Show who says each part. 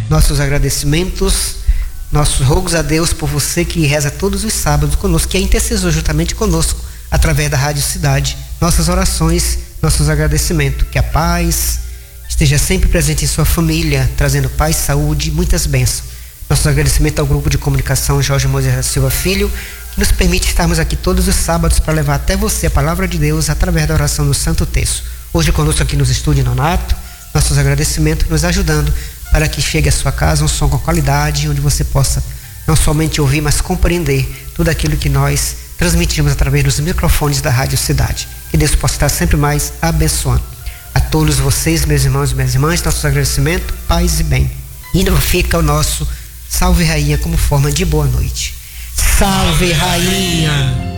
Speaker 1: nossos agradecimentos, nossos rogos a Deus por você que reza todos os sábados conosco, que é intercessor juntamente conosco, através da Rádio Cidade. Nossas orações, nossos agradecimentos. Que a paz esteja sempre presente em sua família, trazendo paz, saúde e muitas bênçãos. Nosso agradecimento ao grupo de comunicação Jorge Moisés da Silva Filho, que nos permite estarmos aqui todos os sábados para levar até você a palavra de Deus através da oração do Santo Terço. Hoje conosco aqui nos estúdios Nonato, nossos agradecimentos nos ajudando para que chegue à sua casa um som com qualidade, onde você possa não somente ouvir, mas compreender tudo aquilo que nós transmitimos através dos microfones da Rádio Cidade. Que Deus possa estar sempre mais abençoando. A todos vocês, meus irmãos e minhas irmãs, nossos agradecimentos, paz e bem. E não fica o nosso Salve Rainha como forma de boa noite. Salve Rainha!